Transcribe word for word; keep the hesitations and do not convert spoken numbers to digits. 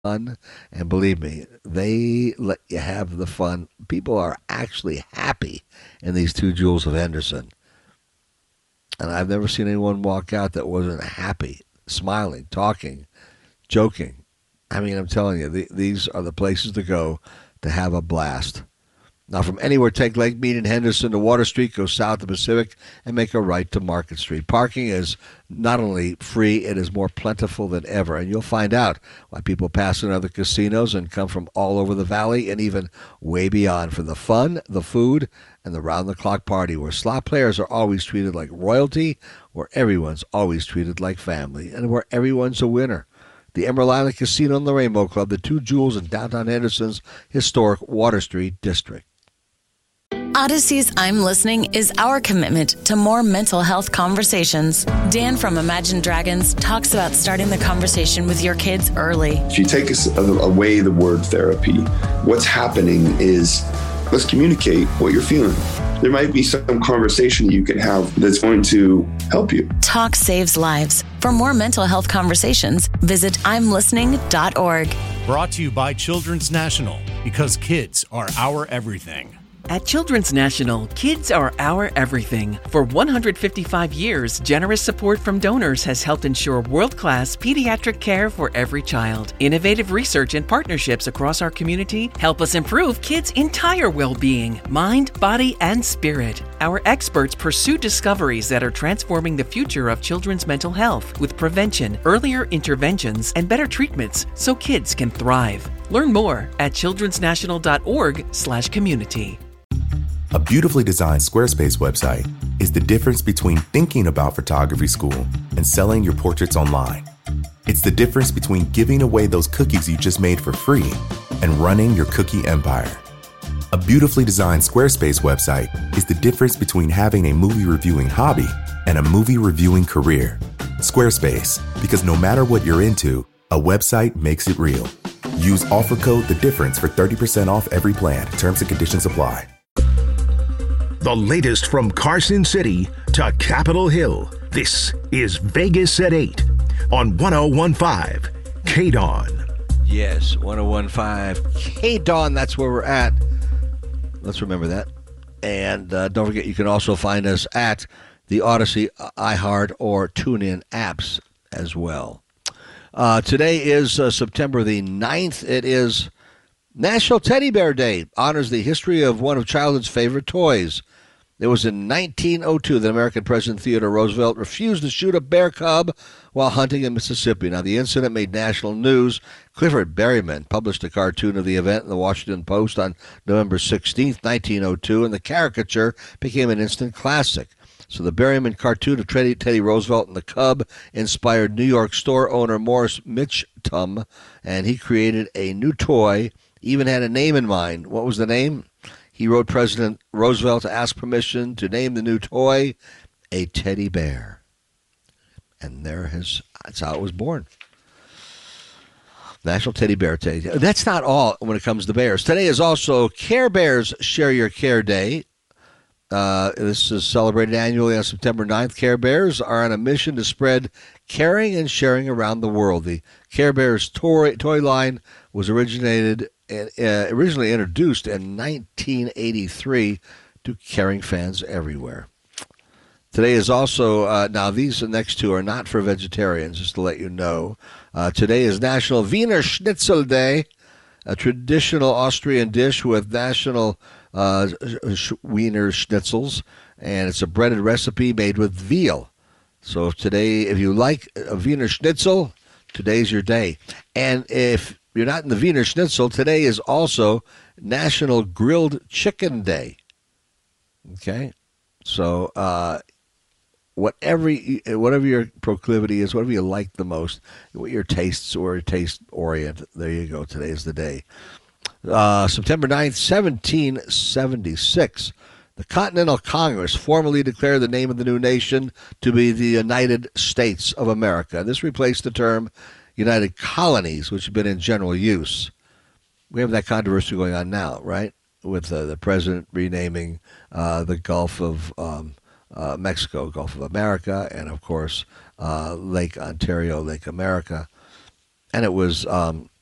fun, and believe me, they let you have the fun. People are actually happy in these two jewels of Henderson, and I've never seen anyone walk out that wasn't happy, smiling, talking, joking. I mean, I'm telling you, the, these are the places to go to have a blast. Now, from anywhere, take Lake Mead in Henderson to Water Street, go south to Pacific, and make a right to Market Street. Parking is not only free, it is more plentiful than ever. And you'll find out why people pass in other casinos and come from all over the valley and even way beyond for the fun, the food, and the round-the-clock party, where slot players are always treated like royalty, where everyone's always treated like family, and where everyone's a winner. The Emerald Island Casino and the Rainbow Club, the two jewels in downtown Henderson's historic Water Street district. Odyssey's I'm Listening is our commitment to more mental health conversations. Dan from Imagine Dragons talks about starting the conversation with your kids early. If you take away the word therapy, what's happening is let's communicate what you're feeling. There might be some conversation you can have that's going to help you. Talk saves lives. For more mental health conversations, visit I'm listening dot org. Brought to you by Children's National, because kids are our everything. At Children's National, kids are our everything. For one hundred fifty-five years, generous support from donors has helped ensure world-class pediatric care for every child. Innovative research and partnerships across our community help us improve kids' entire well-being, mind, body, and spirit. Our experts pursue discoveries that are transforming the future of children's mental health with prevention, earlier interventions, and better treatments so kids can thrive. Learn more at childrens national dot org slash community. A beautifully designed Squarespace website is the difference between thinking about photography school and selling your portraits online. It's the difference between giving away those cookies you just made for free and running your cookie empire. A beautifully designed Squarespace website is the difference between having a movie reviewing hobby and a movie reviewing career. Squarespace, because no matter what you're into, a website makes it real. Use offer code The Difference for thirty percent off every plan. Terms and conditions apply. The latest from Carson City to Capitol Hill. This is Vegas at eight on one oh one point five K D O N. Yes, one oh one point five K D O N. That's where we're at. Let's remember that. And uh, don't forget, you can also find us at the Odyssey, iHeart, or TuneIn apps as well. Uh, today is uh, September the ninth. It is National Teddy Bear Day. Honors the history of one of childhood's favorite toys. It was in nineteen oh two that American President Theodore Roosevelt refused to shoot a bear cub while hunting in Mississippi. Now, the incident made national news. Clifford Berryman published a cartoon of the event in the Washington Post on November sixteenth, nineteen oh two, and the caricature became an instant classic. So the Berryman cartoon of Teddy, Teddy Roosevelt and the cub inspired New York store owner Morris Mitchum, and he created a new toy, even had a name in mind. What was the name? He wrote President Roosevelt to ask permission to name the new toy a teddy bear. And there his, that's how it was born. National Teddy Bear Day. That's not all when it comes to bears. Today is also Care Bears Share Your Care Day. Uh, this is celebrated annually on September ninth. Care Bears are on a mission to spread caring and sharing around the world. The Care Bears toy, toy line was originated uh, originally introduced in nineteen eighty-three to caring fans everywhere. Today is also, uh, now these next two are not for vegetarians, just to let you know. Uh, today is National Wiener Schnitzel Day, a traditional Austrian dish with national uh, Wiener Schnitzels, and it's a breaded recipe made with veal. So if today, if you like a Wiener Schnitzel, today's your day. And if you're not in the Wiener Schnitzel, today is also National Grilled Chicken Day. Okay? So uh, whatever whatever your proclivity is, whatever you like the most, what your tastes or taste orient, there you go. Today is the day. Uh, September ninth, seventeen seventy-six, the Continental Congress formally declared the name of the new nation to be the United States of America. This replaced the term United Colonies, which had been in general use. We have that controversy going on now, right? With uh, the president renaming uh, the Gulf of um, uh, Mexico, Gulf of America, and of course uh, Lake Ontario, Lake America. And it was um,